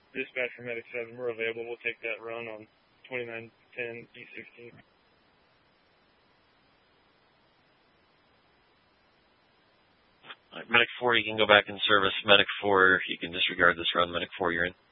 dispatch for Medic 7. We're available. We'll take that run on 2910 East 16th. Medic 4, you can go back in service. Medic 4, you can disregard this run. Medic 4, you're in.